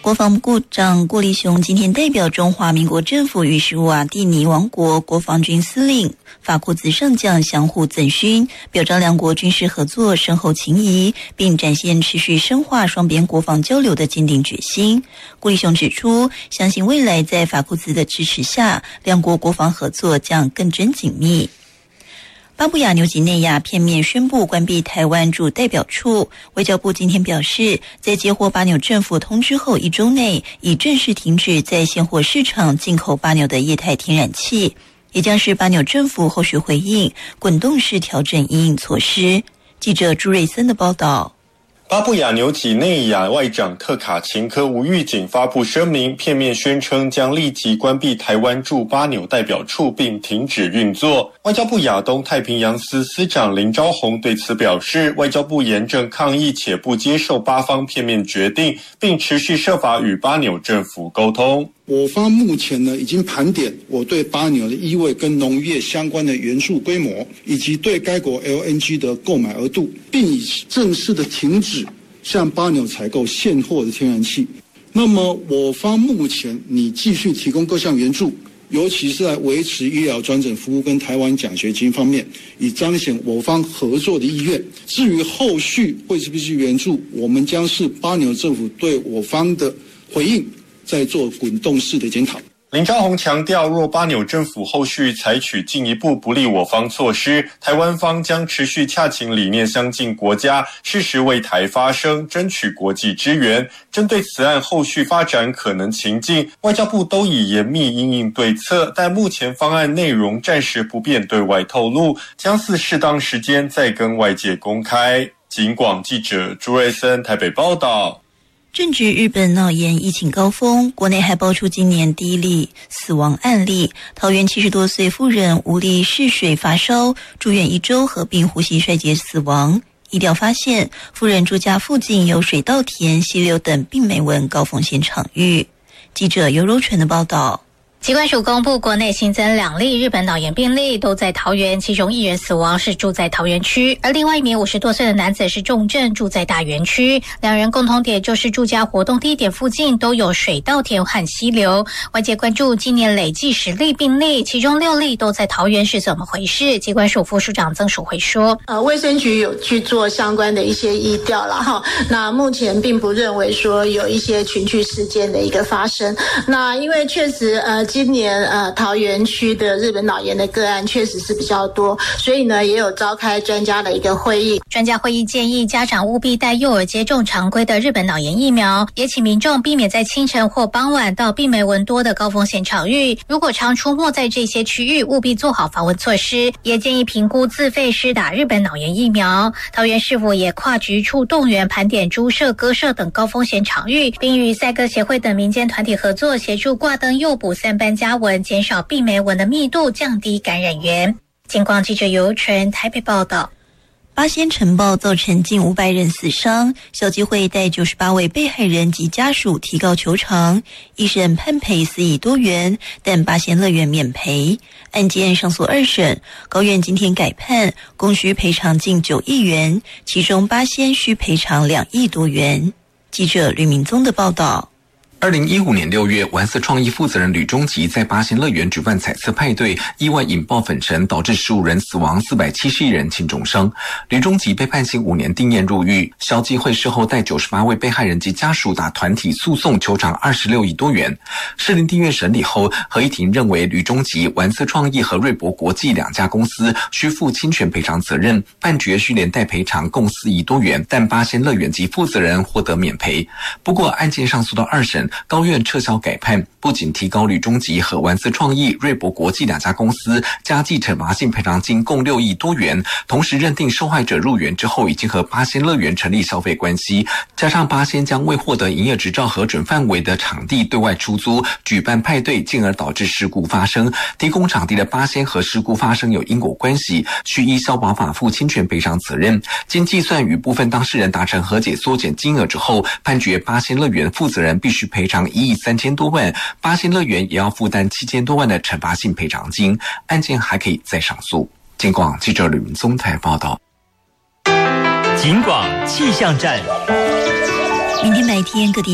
国防部长郭立雄今天代表中华民国政府与史瓦蒂尼王国国防军司令法库兹上将相互赠勋，表彰两国军事合作深厚情谊，并展现持续深化双边国防交流的坚定决心。郭立雄指出，相信未来在法库兹的支持下，两国国防合作将更臻紧密。巴布亚纽几内亚片面宣布关闭台湾驻代表处，外交部今天表示，在接获巴纽政府通知后1周内，已正式停止在现货市场进口巴纽的液态天然气，也将是巴纽政府后续回应滚动式调整因应措施。记者朱瑞森的报道。 巴布亚纽几内亚外长特卡琴科无预警发布声明，片面宣称将立即关闭台湾驻巴纽代表处并停止运作。外交部亚东太平洋司司长林昭宏对此表示，外交部严正抗议且不接受巴方片面决定，并持续设法与巴纽政府沟通。 我方目前已经盘点我对巴纽的依卫跟农业相关的援助规模，以及对该国 LNG 的购买额度，并已正式的停止向巴纽采购现货的天然气。那么我方目前拟继续提供各项援助，尤其是在维持医疗专诊服务跟台湾奖学金方面，以彰显我方合作的意愿。至于后续会是不是援助，我们将是巴纽政府对我方的回应，在做滚动式的检讨。 林昭宏强调，若巴纽政府后续采取进一步不利我方措施，台湾方将持续洽请理念相近国家，适时为台发声，争取国际支援。针对此案后续发展可能情境，外交部都已严密因应对策，但目前方案内容暂时不便对外透露，将似适当时间再跟外界公开。警广记者朱瑞森台北报道。 正值日本脑炎疫情高峰，国内还爆出今年第一例死亡案例。桃园70多岁妇人无力嗜水发烧，住院1周，合并呼吸衰竭死亡。医疗发现，妇人住家附近有水稻田、溪流等病媒蚊高风险场域。记者尤柔纯的报道。 疾管署公布，国内新增2例日本脑炎病例，都在桃园，其中1人死亡，是住在桃园区，而另外1名50多岁的男子是重症，住在大园区。2人共同点就是住家活动地点附近都有水稻田和溪流。外界关注今年累计10例病例，其中6例都在桃园，是怎么回事？疾管署副署长曾淑慧说： 卫生局有去做相关的一些疫调了哈，那目前并不认为说有一些群聚事件的一个发生。那因为确实今年桃园区的日本脑炎的个案确实是比较多，所以呢也有召开专家的一个会议。 专家会议建议家长务必带幼儿接种常规的日本脑炎疫苗，也请民众避免在清晨或傍晚到病媒蚊多的高风险场域。如果常出没在这些区域，务必做好防蚊措施。也建议评估自费施打日本脑炎疫苗。桃园市府也跨局处动员盘点猪舍、鸽舍等高风险场域，并与赛鸽协会等民间团体合作，协助挂灯诱捕散班家蚊，减少病媒蚊的密度，降低感染源。警广记者尤纯台北报道。 八仙尘爆造成近500人死伤，消基会带98位被害人及家属提告求偿，一审判赔4亿多元，但八仙乐园免赔。案件上诉2审，高院今天改判，共需赔偿近9亿元，其中八仙需赔偿2亿多元。记者吕明宗的报道。 2015年6月，玩色创意负责人吕中吉在八仙乐园举办彩色派对，意外引爆粉尘，导致15人死亡，471人轻重伤。吕中吉被判刑5年定谳入狱。消基会事后带98位被害人及家属打团体诉讼，求偿26亿多元。士林地院审理后，合议庭认为吕中吉、玩色创意和瑞博国际2家公司需负侵权赔偿责任，判决需连带赔偿共4亿多元，但八仙乐园及负责人获得免赔。不过案件上诉到2审，高院撤销改判，不仅提高吕中吉和玩色创意、瑞博国际2家公司加计惩罚性赔偿金共6亿多元，同时认定受害者入园之后已经和八仙乐园成立消费关系，加上八仙将未获得营业执照核准范围的场地对外出租举办派对，进而导致事故发生。提供场地的八仙和事故发生有因果关系，需依消保法负侵权赔偿责任。经计算与部分当事人达成和解缩减金额之后，判决八仙乐园负责人必须赔偿1亿3千多万，八仙乐园也要负担7千多万的惩罚性赔偿金，案件还可以再上诉。警广记者吕明宗台报道。 警广气象站， 明天白天各地